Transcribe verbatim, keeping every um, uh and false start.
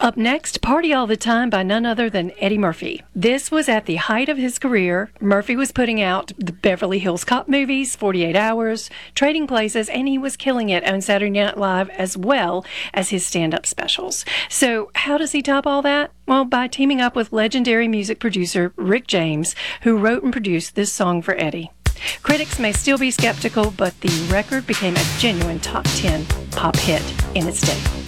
Up next, Party All the Time by none other than Eddie Murphy. This was at the height of his career. Murphy was putting out the Beverly Hills Cop movies, forty-eight hours, Trading Places, and he was killing it on Saturday Night Live as well as his stand-up specials. So how does he top all that? Well, by teaming up with legendary music producer Rick James, who wrote and produced this song for Eddie. Critics may still be skeptical, but the record became a genuine top ten pop hit in its day.